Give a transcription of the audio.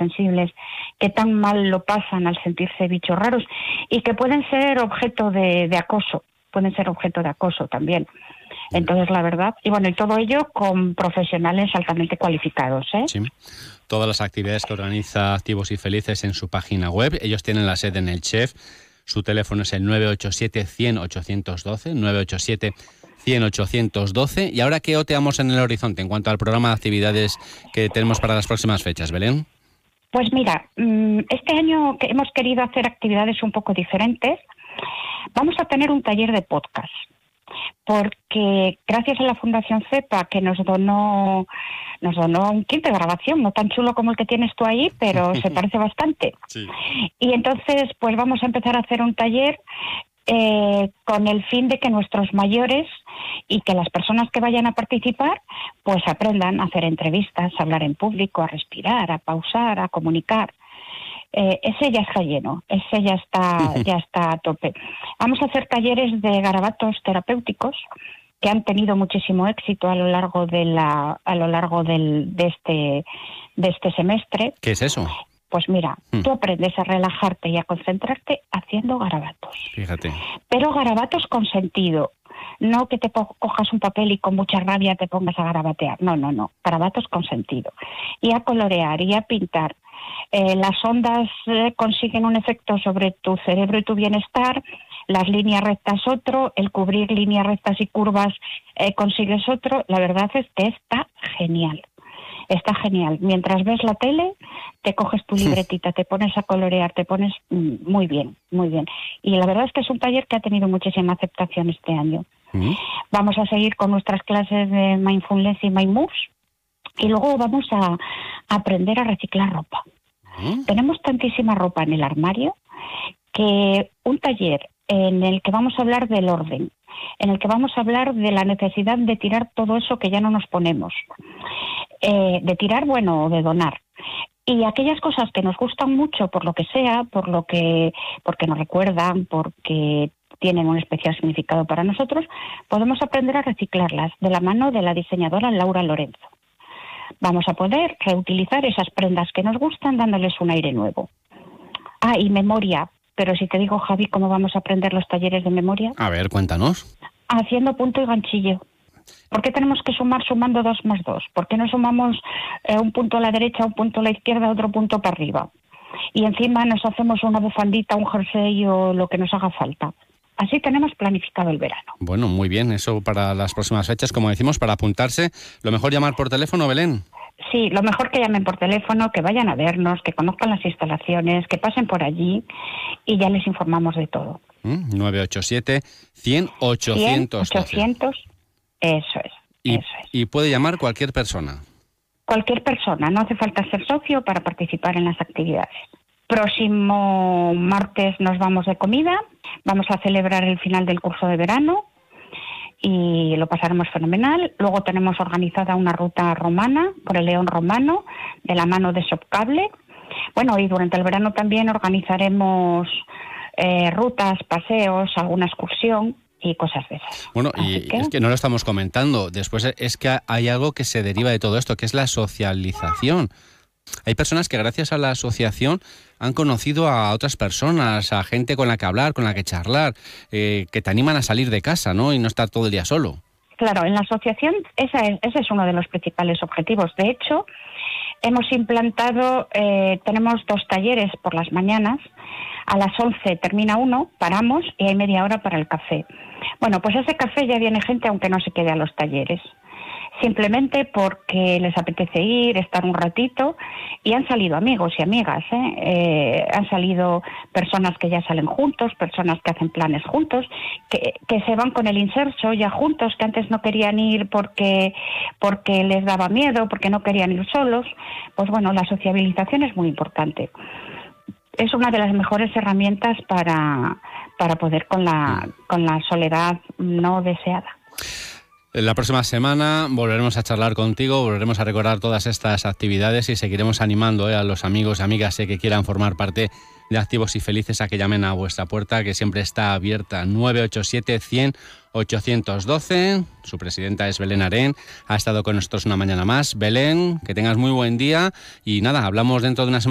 sensibles, que tan mal lo pasan al sentirse bichos raros y que pueden ser objeto de acoso, también. Entonces, la verdad, y bueno, y todo ello con profesionales altamente cualificados, ¿eh? Sí. Todas las actividades que organiza Activos y Felices en su página web. Ellos tienen la sede en El Chef. Su teléfono es el 987-100-812, 987-100-812. ¿Y ahora qué oteamos en el horizonte en cuanto al programa de actividades que tenemos para las próximas fechas, Belén? Pues mira, este año que hemos querido hacer actividades un poco diferentes. Vamos a tener un taller de podcast, porque gracias a la Fundación CEPA, que nos donó un kit de grabación, no tan chulo como el que tienes tú ahí, pero se parece bastante. Sí. Y entonces, pues vamos a empezar a hacer un taller con el fin de que nuestros mayores y que las personas que vayan a participar, pues aprendan a hacer entrevistas, a hablar en público, a respirar, a pausar, a comunicar. Ese ya está lleno, ese ya está a tope. Vamos a hacer talleres de garabatos terapéuticos que han tenido muchísimo éxito a lo largo de este semestre. ¿Qué es eso? Pues mira, tú aprendes a relajarte y a concentrarte haciendo garabatos. Fíjate. Pero garabatos con sentido. No que te cojas un papel y con mucha rabia te pongas a garabatear. No. Garabatos con sentido. Y a colorear y a pintar. Las ondas consiguen un efecto sobre tu cerebro y tu bienestar. Las líneas rectas otro. El cubrir líneas rectas y curvas consigues otro. La verdad es que está genial. Está genial. Mientras ves la tele, te coges tu libretita, te pones a colorear, te pones muy bien, muy bien. Y la verdad es que es un taller que ha tenido muchísima aceptación este año. Vamos a seguir con nuestras clases de Mindfulness y Mind Moves y luego vamos a aprender a reciclar ropa. Tenemos tantísima ropa en el armario que un taller en el que vamos a hablar del orden, en el que vamos a hablar de la necesidad de tirar todo eso que ya no nos ponemos, de tirar, o de donar. Y aquellas cosas que nos gustan mucho por lo que sea, porque nos recuerdan, porque tienen un especial significado para nosotros, podemos aprender a reciclarlas de la mano de la diseñadora Laura Lorenzo. Vamos a poder reutilizar esas prendas que nos gustan dándoles un aire nuevo. Y memoria. Pero si te digo, Javi, ¿cómo vamos a aprender los talleres de memoria? A ver, cuéntanos. Haciendo punto y ganchillo. ¿Por qué tenemos que sumar sumando 2 más 2? ¿Por qué no sumamos un punto a la derecha, un punto a la izquierda, otro punto para arriba? Y encima nos hacemos una bufandita, un jersey o lo que nos haga falta. Así tenemos planificado el verano. Bueno, muy bien. Eso para las próximas fechas, como decimos, para apuntarse. Lo mejor llamar por teléfono, Belén. Sí, lo mejor que llamen por teléfono, que vayan a vernos, que conozcan las instalaciones, que pasen por allí y ya les informamos de todo. 987-100-800. Eso es. Y puede llamar cualquier persona. Cualquier persona, no hace falta ser socio para participar en las actividades. Próximo martes nos vamos de comida, vamos a celebrar el final del curso de verano y lo pasaremos fenomenal. Luego tenemos organizada una ruta romana por el León Romano de la mano de Sopcable. Y durante el verano también organizaremos rutas, paseos, alguna excursión y cosas de esas. Es que no lo estamos comentando. Después es que hay algo que se deriva de todo esto, que es la socialización. Hay personas que gracias a la asociación han conocido a otras personas, a gente con la que hablar, con la que charlar, que te animan a salir de casa, ¿no? Y no estar todo el día solo. Claro, en la asociación ese es uno de los principales objetivos. De hecho, hemos implantado, tenemos 2 talleres por las mañanas. A las 11 termina uno, paramos y hay media hora para el café. Pues ese café ya viene gente aunque no se quede a los talleres. Simplemente porque les apetece ir, estar un ratito, y han salido amigos y amigas, han salido personas que ya salen juntos, personas que hacen planes juntos, que se van con el inserso ya juntos, que antes no querían ir porque les daba miedo, porque no querían ir solos. La sociabilización es muy importante. Es una de las mejores herramientas para poder con la soledad no deseada. La próxima semana volveremos a charlar contigo, volveremos a recordar todas estas actividades y seguiremos animando a los amigos y amigas que quieran formar parte de Activos y Felices a que llamen a vuestra puerta, que siempre está abierta. 987-100-812. Su presidenta es Belén Arén. Ha estado con nosotros una mañana más. Belén, que tengas muy buen día y nada, hablamos dentro de una semana.